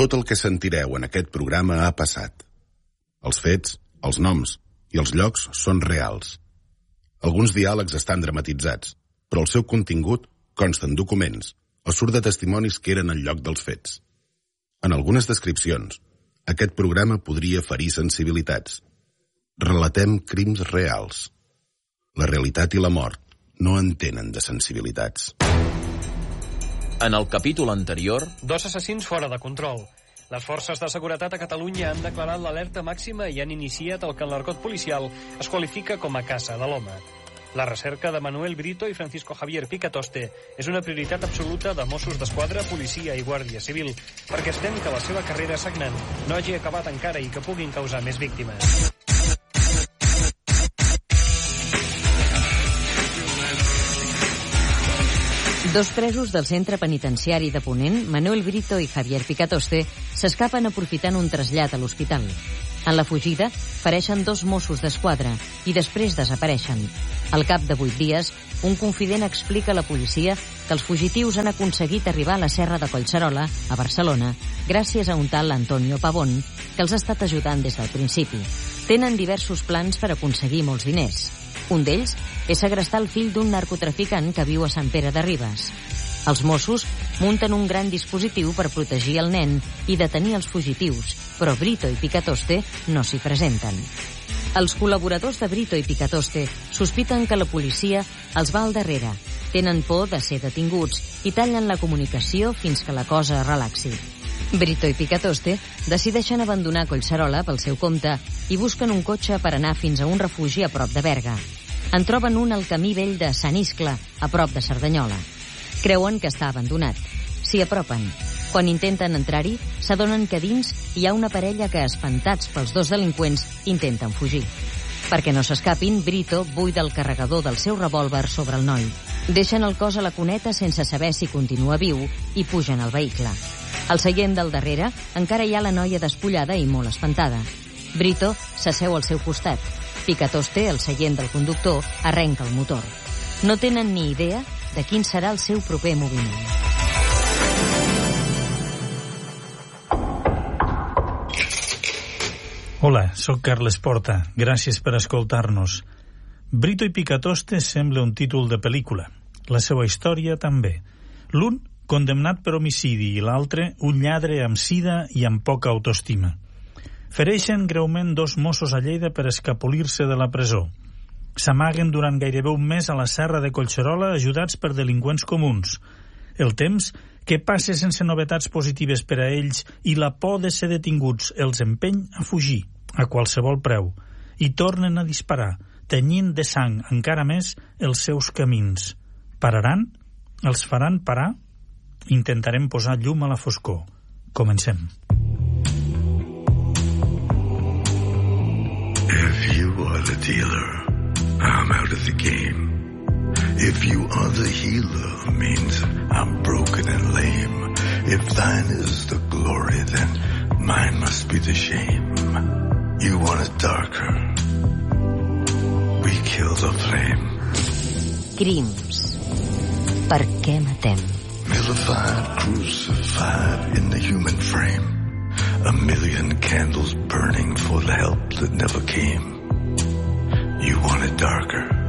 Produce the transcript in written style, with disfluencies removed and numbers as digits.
Tot el que sentireu en aquest programa ha passat. Els fets, els noms i els llocs són reals. Alguns diàlegs estan dramatitzats, però el seu contingut consta en documents o surt de testimonis que eren al lloc dels fets. En algunes descripcions, aquest programa podria ferir sensibilitats. Relatem crims reals. La realitat i la mort no entenen de sensibilitats. En el capítol anterior... 2 assassins fora de control. Les forces de seguretat a Catalunya han declarat l'alerta màxima i han iniciat el que en l'argot policial es qualifica com a caça de l'home. La recerca de Manuel Brito i Francisco Javier Picatoste és una prioritat absoluta de Mossos d'Esquadra, Policia i Guàrdia Civil, perquè es tem que la seva carrera sagnant no hagi acabat encara i que puguin causar més víctimes. Dos presos del centre penitenciari de Ponent, Manuel Brito i Javier Picatoste, s'escapen aprofitant un trasllat a l'hospital. En la fugida, fereixen 2 Mossos d'Esquadra i després desapareixen. Al cap de 8 dies, un confident explica a la policia que els fugitius han aconseguit arribar a la Serra de Collserola, a Barcelona, gràcies a un tal Antonio Pavón, que els ha estat ajudant des del principi. Tenen diversos plans per aconseguir molts diners. Un d'ells és segrestar el fill d'un narcotraficant que viu a Sant Pere de Ribes. Els Mossos munten un gran dispositiu per protegir el nen i detenir els fugitius, però Brito i Picatoste no s'hi presenten. Els col·laboradors de Brito i Picatoste sospiten que la policia els va al darrere, tenen por de ser detinguts i tallen la comunicació fins que la cosa es relaxi. Brito i Picatoste decideixen abandonar Collserola pel seu compte i busquen un cotxe per anar fins a un refugi a prop de Berga. En troben un al camí vell de Sant Iscle, a prop de Cerdanyola. Creuen que està abandonat. S'hi apropen. Quan intenten entrar-hi, s'adonen que dins hi ha una parella que, espantats pels 2 delinqüents, intenten fugir. Perquè no s'escapin, Brito buida el carregador del seu revòlver sobre el noi. Deixen el cos a la cuneta sense saber si continua viu i pugen al vehicle. Al seient del darrere encara hi ha la noia despullada i molt espantada. Brito s'asseu al seu costat. Picatoste, al seient del conductor, arrenca el motor. No tenen ni idea de quin serà el seu proper moviment. Hola, sóc Carles Porta. Gràcies per escoltar-nos. Brito i Picatoste sembla un títol de pel·lícula. La seva història també. L'un, condemnat per homicidi, i l'altre, un lladre amb sida i amb poca autoestima. Fereixen greument 2 Mossos a Lleida per escapolir-se de la presó. S'amaguen durant gairebé un mes a la Serra de Collserola ajudats per delinqüents comuns. El temps, que passa sense novetats positives per a ells i la por de ser detinguts els empeny a fugir, a qualsevol preu, i tornen a disparar, tenyint de sang encara més els seus camins. Pararan? Els faran parar? Intentarem posar llum a la foscor. Comencem. If you are the dealer, I'm out of the game. If you are the healer, means I'm broken and lame. If thine is the glory, then mine must be the shame. You want it darker, we kill the flame. Crims. Per què matem? Vilified, crucified in the human frame. A million candles burning for the help that never came. You want it darker,